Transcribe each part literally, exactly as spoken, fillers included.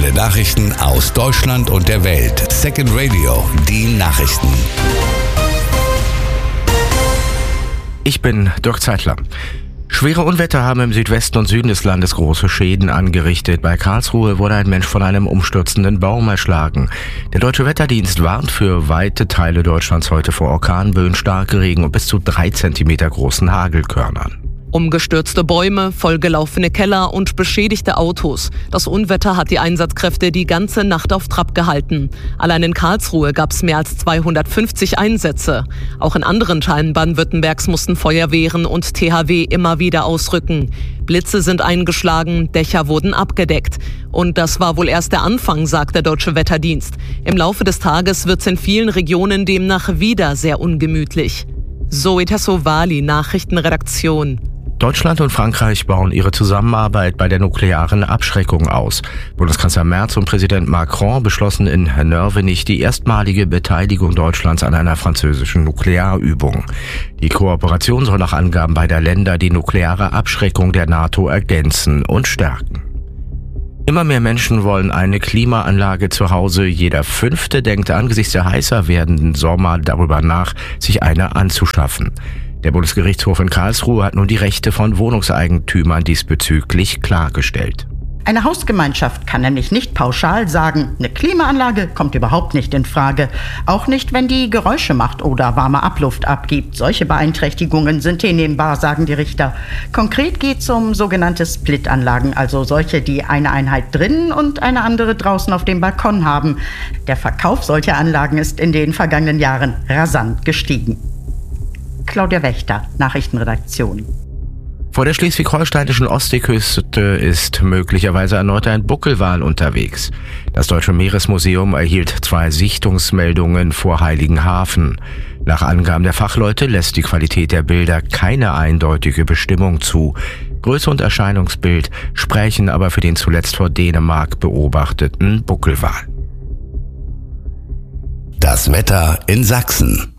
Aktuelle Nachrichten aus Deutschland und der Welt. Second Radio, die Nachrichten. Ich bin Dirk Zeitler. Schwere Unwetter haben im Südwesten und Süden des Landes große Schäden angerichtet. Bei Karlsruhe wurde ein Mensch von einem umstürzenden Baum erschlagen. Der Deutsche Wetterdienst warnt für weite Teile Deutschlands heute vor Orkanböen, starke Regen und bis zu drei Zentimeter großen Hagelkörnern. Umgestürzte Bäume, vollgelaufene Keller und beschädigte Autos. Das Unwetter hat die Einsatzkräfte die ganze Nacht auf Trab gehalten. Allein in Karlsruhe gab es mehr als zweihundertfünfzig Einsätze. Auch in anderen Teilen Baden-Württembergs mussten Feuerwehren und T H W immer wieder ausrücken. Blitze sind eingeschlagen, Dächer wurden abgedeckt. Und das war wohl erst der Anfang, sagt der Deutsche Wetterdienst. Im Laufe des Tages wird es in vielen Regionen demnach wieder sehr ungemütlich. Zoe Tassovali, Nachrichtenredaktion. Deutschland und Frankreich bauen ihre Zusammenarbeit bei der nuklearen Abschreckung aus. Bundeskanzler Merz und Präsident Macron beschlossen in Nörvenich die erstmalige Beteiligung Deutschlands an einer französischen Nuklearübung. Die Kooperation soll nach Angaben beider Länder die nukleare Abschreckung der NATO ergänzen und stärken. Immer mehr Menschen wollen eine Klimaanlage zu Hause. Jeder Fünfte denkt angesichts der heißer werdenden Sommer darüber nach, sich eine anzuschaffen. Der Bundesgerichtshof in Karlsruhe hat nun die Rechte von Wohnungseigentümern diesbezüglich klargestellt. Eine Hausgemeinschaft kann nämlich nicht pauschal sagen, eine Klimaanlage kommt überhaupt nicht in Frage. Auch nicht, wenn die Geräusche macht oder warme Abluft abgibt. Solche Beeinträchtigungen sind hinnehmbar, sagen die Richter. Konkret geht es um sogenannte Split-Anlagen, also solche, die eine Einheit drinnen und eine andere draußen auf dem Balkon haben. Der Verkauf solcher Anlagen ist in den vergangenen Jahren rasant gestiegen. Claudia Wächter, Nachrichtenredaktion. Vor der schleswig-holsteinischen Ostseeküste ist möglicherweise erneut ein Buckelwal unterwegs. Das Deutsche Meeresmuseum erhielt zwei Sichtungsmeldungen vor Heiligenhafen. Nach Angaben der Fachleute lässt die Qualität der Bilder keine eindeutige Bestimmung zu. Größe und Erscheinungsbild sprechen aber für den zuletzt vor Dänemark beobachteten Buckelwal. Das Wetter in Sachsen.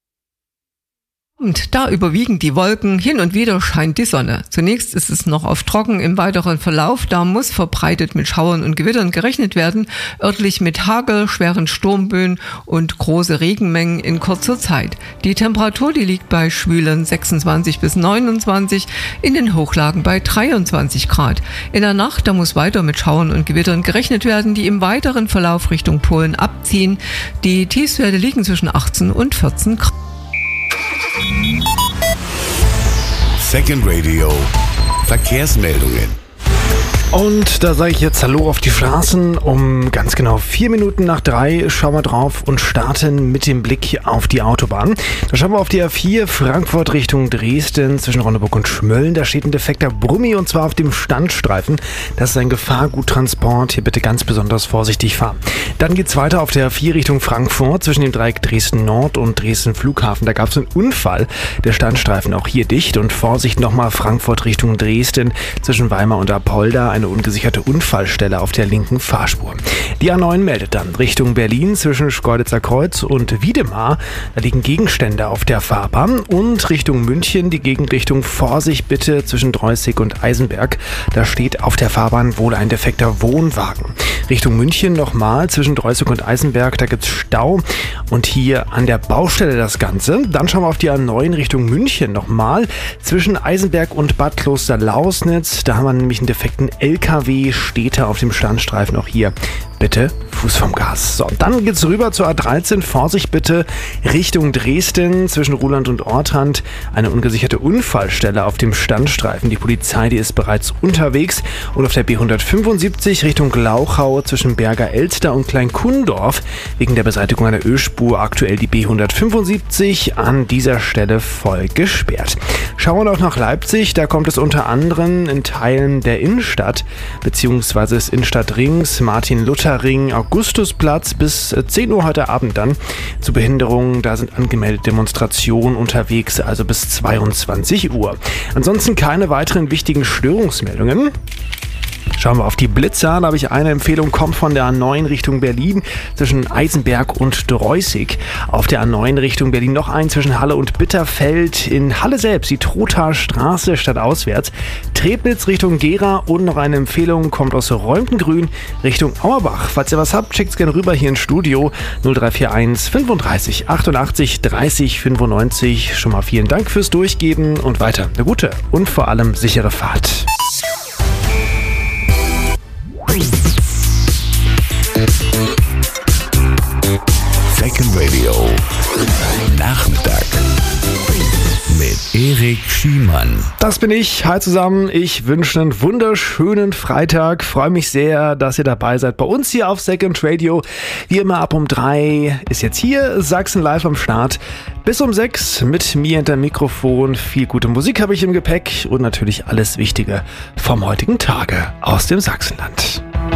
Und da überwiegen die Wolken, hin und wieder scheint die Sonne. Zunächst ist es noch oft trocken, im weiteren Verlauf, da muss verbreitet mit Schauern und Gewittern gerechnet werden, örtlich mit Hagel, schweren Sturmböen und große Regenmengen in kurzer Zeit. Die Temperatur, die liegt bei schwülen sechsundzwanzig bis neunundzwanzig, in den Hochlagen bei dreiundzwanzig Grad. In der Nacht, da muss weiter mit Schauern und Gewittern gerechnet werden, die im weiteren Verlauf Richtung Polen abziehen. Die Tiefstwerte liegen zwischen achtzehn und vierzehn Grad. Second Radio Verkehrsmeldungen. Und da sage ich jetzt Hallo auf die Straßen. Um ganz genau vier Minuten nach drei schauen wir drauf und starten mit dem Blick auf die Autobahn. Da schauen wir auf die A vier Frankfurt Richtung Dresden zwischen Ronneburg und Schmölln. Da steht ein defekter Brummi und zwar auf dem Standstreifen. Das ist ein Gefahrguttransport. Hier bitte ganz besonders vorsichtig fahren. Dann geht's weiter auf der A vier Richtung Frankfurt zwischen dem Dreieck Dresden Nord und Dresden Flughafen. Da gab es einen Unfall. Der Standstreifen auch hier dicht und Vorsicht nochmal Frankfurt Richtung Dresden zwischen Weimar und Apolda. Eine ungesicherte Unfallstelle auf der linken Fahrspur. Die A neun meldet dann Richtung Berlin zwischen Schkeuditzer Kreuz und Wiedemar. Da liegen Gegenstände auf der Fahrbahn. Und Richtung München die Gegenrichtung Vorsicht bitte zwischen Dreußig und Eisenberg. Da steht auf der Fahrbahn wohl ein defekter Wohnwagen. Richtung München nochmal zwischen Dreußig und Eisenberg. Da gibt es Stau. Und hier an der Baustelle das Ganze. Dann schauen wir auf die A neun Richtung München nochmal zwischen Eisenberg und Bad Kloster-Lausnitz. Da haben wir nämlich einen defekten L K W, steht da auf dem Standstreifen auch hier. Bitte Fuß vom Gas. So, dann geht's rüber zur A dreizehn. Vorsicht bitte Richtung Dresden zwischen Ruhland und Ortrand. Eine ungesicherte Unfallstelle auf dem Standstreifen. Die Polizei, die ist bereits unterwegs. Und auf der B hundertfünfundsiebzig Richtung Glauchau zwischen Berger Elster und Kleinkundorf. Wegen der Beseitigung einer Ölspur aktuell die B hundertfünfundsiebzig an dieser Stelle voll gesperrt. Schauen wir noch nach Leipzig. Da kommt es unter anderem in Teilen der Innenstadt beziehungsweise des Innenstadtrings Martin-Luther-Ring, Augustusplatz bis zehn Uhr heute Abend dann zu Behinderungen. Da sind angemeldete Demonstrationen unterwegs, also bis zweiundzwanzig Uhr. Ansonsten keine weiteren wichtigen Störungsmeldungen. Schauen wir auf die Blitzer. Da habe ich eine Empfehlung, kommt von der A neun Richtung Berlin zwischen Eisenberg und Dreußig. Auf der A neun Richtung Berlin noch ein zwischen Halle und Bitterfeld. In Halle selbst die Trothaer Straße stadtauswärts. Trebnitz Richtung Gera und noch eine Empfehlung kommt aus Reumtengrün Richtung Auerbach. Falls ihr was habt, schickt's gerne rüber hier ins Studio null drei vier eins fünfunddreißig achtundachtzig dreißig fünfundneunzig. Schon mal vielen Dank fürs Durchgeben und weiter eine gute und vor allem sichere Fahrt. Second Radio Nachmittag mit Erik Schiemann. Das bin ich. Hi zusammen. Ich wünsche einen wunderschönen Freitag. Freue mich sehr, dass ihr dabei seid bei uns hier auf Second Radio. Wie immer ab um drei ist jetzt hier Sachsen live am Start. Bis um sechs mit mir hinter dem Mikrofon. Viel gute Musik habe ich im Gepäck und natürlich alles Wichtige vom heutigen Tage aus dem Sachsenland.